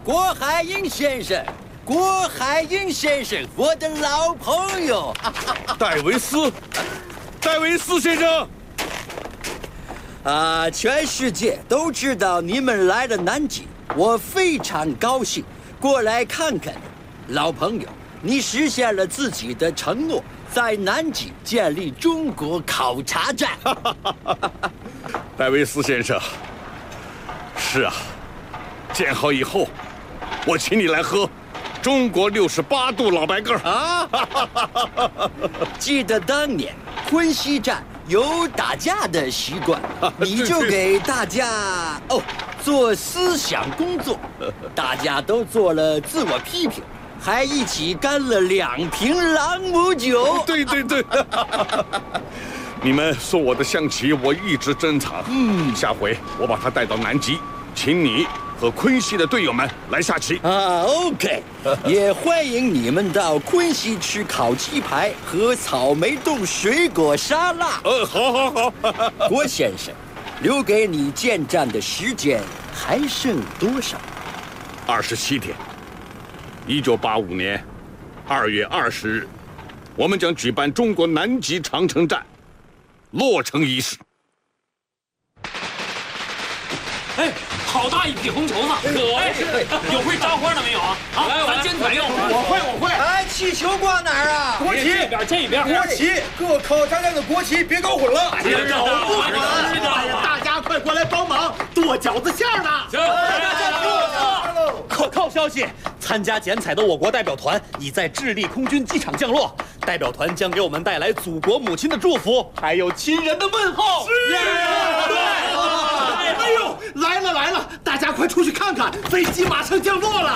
郭海英先生，郭海英先生，我的老朋友。 戴维斯先生。 全世界都知道你们来了南极，我非常高兴，过来看看你，老朋友。你实现了自己的承诺，在南极建立中国考察站。 戴维斯先生，是啊，建好以后，我请你来喝中国68度老白干啊！ 记得当年昆西站有打架的习惯，你就给大家做思想工作，大家都做了自我批评。还一起干了2瓶朗姆酒。 对，你们送我的象棋，我一直珍藏。下回我把它带到南极，请你和昆西的队友们来下棋。 OK， 也欢迎你们到昆西吃烤鸡排和草莓冻水果沙拉。 好。 郭先生，留给你建站的时间还剩多少 ？27天。1985年2月20日，我们将举办中国南极长城站落成仪式。 哎，好大一匹红绸子！有会扎花的没有啊？咱肩腿用。 我会。 哎，气球挂哪儿啊？ 国旗这一边。 国旗，各考察站的国旗别搞混了。 哎呀， 大家快过来帮忙剁饺子馅呢！ 可靠消息，参加剪彩的我国代表团已在智利空军机场降落。代表团将给我们带来祖国母亲的祝福，还有亲人的问候。 哎呦，来了！大家快出去看看，飞机马上降落了。